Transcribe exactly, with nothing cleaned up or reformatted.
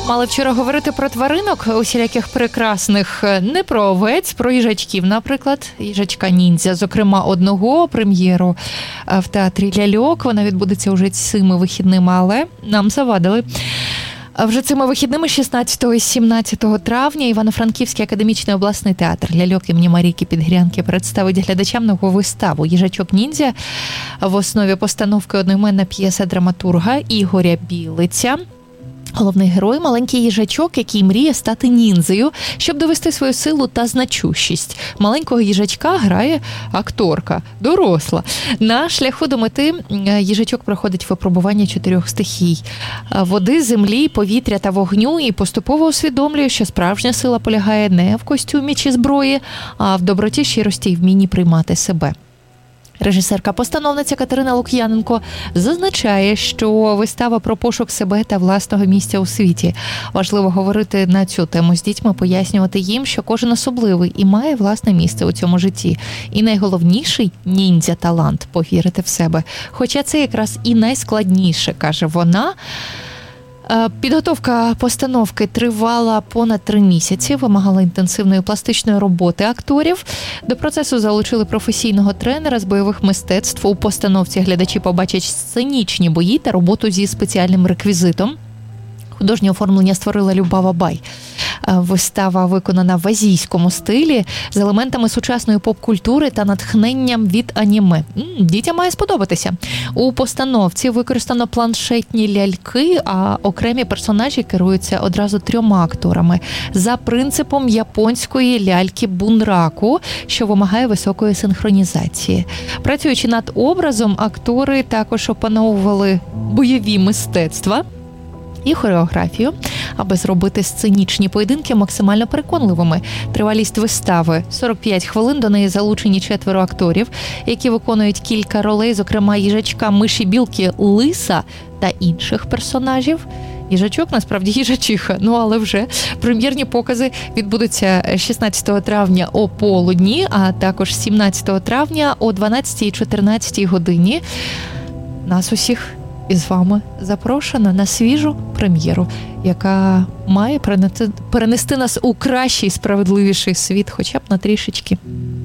Мали вчора говорити про тваринок усіляких прекрасних, не про овець, про їжачків, наприклад, їжачка-ніндзя, зокрема одного, прем'єру в театрі ляльок, вона відбудеться уже цими вихідними, але нам завадили. Вже цими вихідними шістнадцятого і сімнадцятого травня Івано-Франківський академічний обласний театр ляльок імені Марійки Підгрянки представить глядачам нову виставу «Їжачок-ніндзя». В основі постановки одноіменна п'єса драматурга Ігоря Білиця. Головний герой – маленький їжачок, який мріє стати ніндзею, щоб довести свою силу та значущість. Маленького їжачка грає акторка, доросла. На шляху до мети їжачок проходить випробування чотирьох стихій – води, землі, повітря та вогню, і поступово усвідомлює, що справжня сила полягає не в костюмі чи зброї, а в доброті, щирості і вмінні приймати себе. Режисерка-постановниця Катерина Лук'яненко зазначає, що вистава про пошук себе та власного місця у світі. Важливо говорити на цю тему з дітьми, пояснювати їм, що кожен особливий і має власне місце у цьому житті. І найголовніший – ніндзя-талант – повірити в себе. Хоча це якраз і найскладніше, каже вона. Підготовка постановки тривала понад три місяці, вимагала інтенсивної пластичної роботи акторів. До процесу залучили професійного тренера з бойових мистецтв. У постановці глядачі побачать сценічні бої та роботу зі спеціальним реквізитом. Художнє оформлення створила Любава Бай. Вистава виконана в азійському стилі з елементами сучасної поп-культури та натхненням від аніме. Дітям має сподобатися. У постановці використано планшетні ляльки, а окремі персонажі керуються одразу трьома акторами за принципом японської ляльки бунраку, що вимагає високої синхронізації. Працюючи над образом, актори також опановували бойові мистецтва і хореографію, аби зробити сценічні поєдинки максимально переконливими. Тривалість вистави – сорок п'ять хвилин, до неї залучені четверо акторів, які виконують кілька ролей, зокрема їжачка, миші, білки, лиса та інших персонажів. Їжачок, насправді, їжачиха, ну але вже прем'єрні покази відбудуться шістнадцятого травня о полудні, а також сімнадцятого травня о дванадцятій і чотирнадцятій годині. Нас усіх і з вами запрошена на свіжу прем'єру, яка має перенести нас у кращий, справедливіший світ, хоча б на трішечки.